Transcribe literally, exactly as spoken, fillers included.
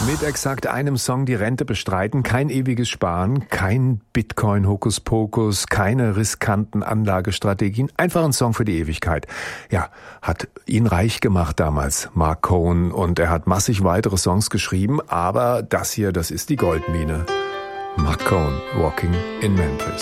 Mit exakt einem Song die Rente bestreiten, kein ewiges Sparen, kein Bitcoin-Hokuspokus, keine riskanten Anlagestrategien, einfach ein Song für die Ewigkeit. Ja, hat ihn reich gemacht damals, Marc Cohn, und er hat massig weitere Songs geschrieben, aber das hier, das ist die Goldmine. Marc Cohn, Walking in Memphis.